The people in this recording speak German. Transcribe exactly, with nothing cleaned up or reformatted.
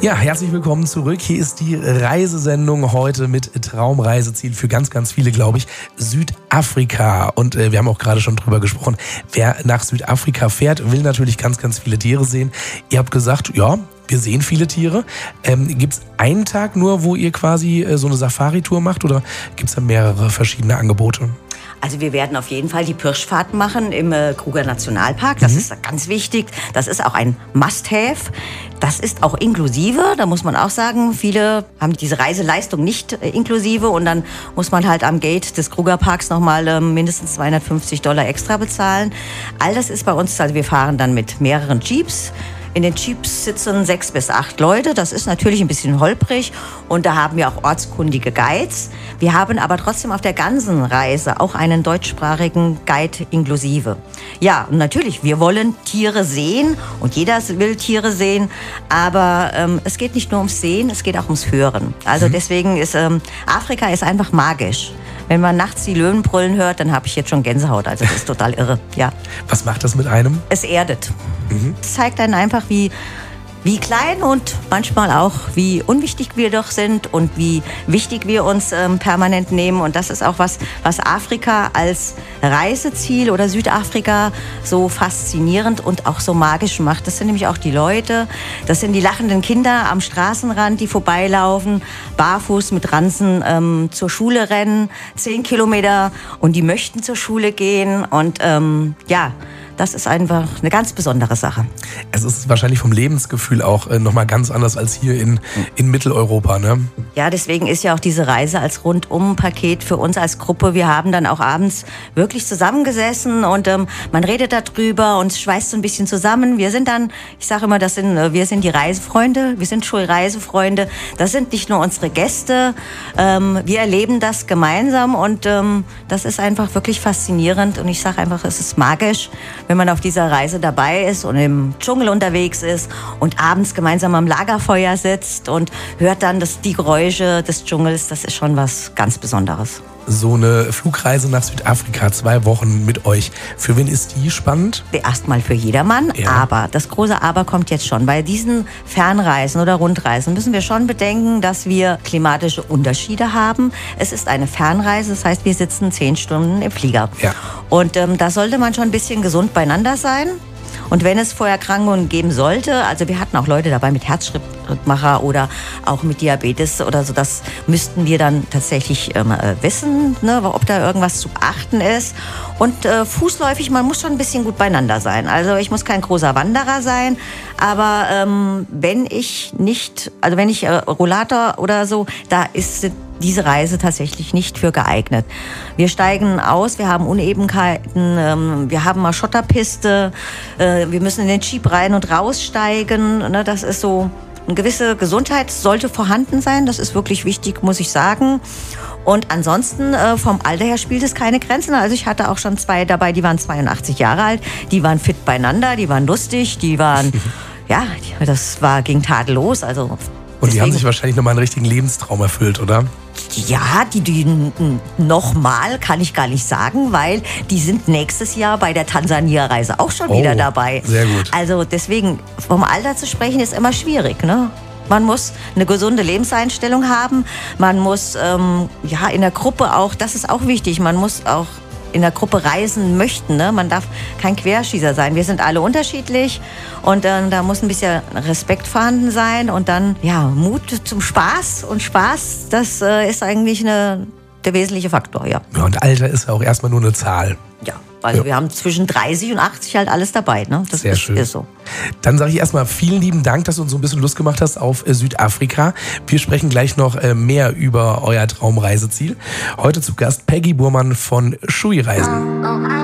Ja, herzlich willkommen zurück. Hier ist die Reisesendung heute mit Traumreiseziel für ganz, ganz viele, glaube ich, Südafrika. Und äh, wir haben auch gerade schon drüber gesprochen, wer nach Südafrika fährt, will natürlich ganz, ganz viele Tiere sehen. Ihr habt gesagt, ja, wir sehen viele Tiere. Ähm, gibt es einen Tag nur, wo ihr quasi äh, so eine Safari-Tour macht oder gibt es da mehrere verschiedene Angebote? Also wir werden auf jeden Fall die Pirschfahrt machen im äh, Kruger Nationalpark. Das mhm. ist ganz wichtig. Das ist auch ein Must-Have. Das ist auch inklusive. Da muss man auch sagen, viele haben diese Reiseleistung nicht äh, inklusive. Und dann muss man halt am Gate des Kruger Parks nochmal äh, mindestens zweihundertfünfzig Dollar extra bezahlen. All das ist bei uns, also wir fahren dann mit mehreren Jeeps. In den Jeeps sitzen sechs bis acht Leute. Das ist natürlich ein bisschen holprig. Und da haben wir auch ortskundige Guides. Wir haben aber trotzdem auf der ganzen Reise auch einen deutschsprachigen Guide inklusive. Ja, und natürlich, wir wollen Tiere sehen. Und jeder will Tiere sehen. Aber ähm, es geht nicht nur ums Sehen, es geht auch ums Hören. Also deswegen ist ähm, Afrika ist einfach magisch. Wenn man nachts die Löwen brüllen hört, dann habe ich jetzt schon Gänsehaut. Also das ist total irre, ja. Was macht das mit einem? Es erdet. Mhm. Es zeigt einen einfach, wie, wie klein und manchmal auch, wie unwichtig wir doch sind und wie wichtig wir uns ähm, permanent nehmen. Und das ist auch was, was Afrika als Reiseziel oder Südafrika so faszinierend und auch so magisch macht. Das sind nämlich auch die Leute, das sind die lachenden Kinder am Straßenrand, die vorbeilaufen, barfuß mit Ranzen ähm, zur Schule rennen, zehn Kilometer und die möchten zur Schule gehen und ähm, ja, das ist einfach eine ganz besondere Sache. Es ist wahrscheinlich vom Lebensgefühl auch äh, nochmal ganz anders als hier in, in Mitteleuropa, ne? Ja, deswegen ist ja auch diese Reise als Rundum-Paket für uns als Gruppe. Wir haben dann auch abends wirklich zusammengesessen und ähm, man redet darüber und es schweißt so ein bisschen zusammen. Wir sind dann, ich sage immer, das sind, wir sind die Reisefreunde, wir sind Schulreisefreunde. Das sind nicht nur unsere Gäste, ähm, wir erleben das gemeinsam und ähm, das ist einfach wirklich faszinierend und ich sage einfach, es ist magisch, wenn man auf dieser Reise dabei ist und im Dschungel unterwegs ist und abends gemeinsam am Lagerfeuer sitzt und hört dann das, die Geräusche des Dschungels, das ist schon was ganz Besonderes. So eine Flugreise nach Südafrika, zwei Wochen mit euch. Für wen ist die spannend? Erstmal für jedermann, ja. Aber das große Aber kommt jetzt schon. Bei diesen Fernreisen oder Rundreisen müssen wir schon bedenken, dass wir klimatische Unterschiede haben. Es ist eine Fernreise, das heißt, wir sitzen zehn Stunden im Flieger. Ja. Und ähm, da sollte man schon ein bisschen gesund beieinander sein. Und wenn es Vorerkrankungen geben sollte, also wir hatten auch Leute dabei mit Herzschrittmacher oder auch mit Diabetes oder so, das müssten wir dann tatsächlich ähm, wissen, ne, ob da irgendwas zu beachten ist. Und äh, fußläufig, man muss schon ein bisschen gut beieinander sein. Also ich muss kein großer Wanderer sein, aber ähm, wenn ich nicht, also wenn ich äh, Rollator oder so, da ist diese Reise tatsächlich nicht für geeignet. Wir steigen aus, wir haben Unebenheiten, ähm, wir haben mal Schotterpiste, äh, wir müssen in den Jeep rein und raussteigen. Ne, das ist so, eine gewisse Gesundheit sollte vorhanden sein, das ist wirklich wichtig, muss ich sagen. Und ansonsten äh, vom Alter her spielt es keine Grenzen. Also ich hatte auch schon zwei dabei, die waren zweiundachtzig Jahre alt, die waren fit beieinander, die waren lustig, die waren, ja, das war, ging tadellos. Also und deswegen, die haben sich wahrscheinlich nochmal einen richtigen Lebenstraum erfüllt, oder? Ja, die, die nochmal kann ich gar nicht sagen, weil die sind nächstes Jahr bei der Tansania-Reise auch schon oh, wieder dabei. Sehr gut. Also deswegen, vom Alter zu sprechen, ist immer schwierig, ne? Man muss eine gesunde Lebenseinstellung haben. Man muss ähm, ja in der Gruppe auch, das ist auch wichtig, man muss auch in der Gruppe reisen möchten. Ne? Man darf kein Querschießer sein. Wir sind alle unterschiedlich und äh, da muss ein bisschen Respekt vorhanden sein und dann ja Mut zum Spaß. Und Spaß, das äh, ist eigentlich eine, der wesentliche Faktor, ja. Ja, und Alter ist ja auch erstmal nur eine Zahl. Ja, also ja. Wir haben zwischen dreißig und achtzig halt alles dabei. Ne? Das Sehr ist, schön. ist so. Dann sage ich erstmal vielen lieben Dank, dass du uns so ein bisschen Lust gemacht hast auf äh, Südafrika. Wir sprechen gleich noch äh, mehr über euer Traumreiseziel. Heute zu Gast Peggy Burmann von Shui Reisen.